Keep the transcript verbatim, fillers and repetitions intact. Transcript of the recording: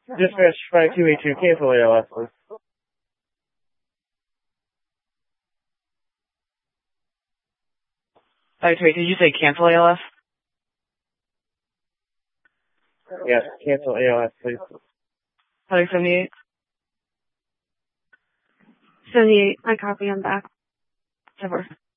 Dispatch five two eight two, cancel A L S, please. five two eight, did you say cancel A L S? Yes, cancel A L S, please. Product seventy-eight? seventy-eight, I copy, I'm back. Over.